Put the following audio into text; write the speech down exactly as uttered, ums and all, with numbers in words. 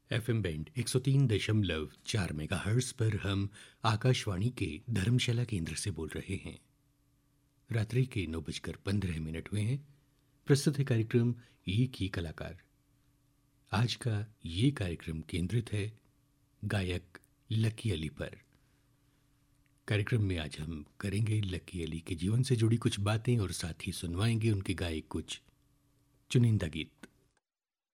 F M band एक सौ तीन दशमलव चार मेगाहर्ट्ज पर हम आकाशवाणी के धर्मशाला केंद्र से बोल रहे हैं। रात्रि के नौ बजकर पंद्रह मिनट हुए हैं। प्रस्तुत है कार्यक्रम एक ही कलाकार। आज का ये कार्यक्रम केंद्रित है गायक लकी अली पर। कार्यक्रम में आज हम करेंगे लकी अली के जीवन से जुड़ी कुछ बातें और साथ ही सुनवाएंगे उनके गाए कुछ चुनिंदा गीत।